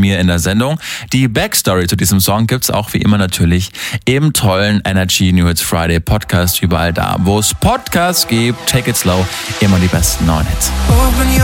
mir in der Sendung. Die Backstory zu diesem Song gibt's auch wie immer natürlich im tollen Energy New Hits Friday Podcast, überall da, wo es Podcasts gibt. Take it slow, immer die besten neuen Hits.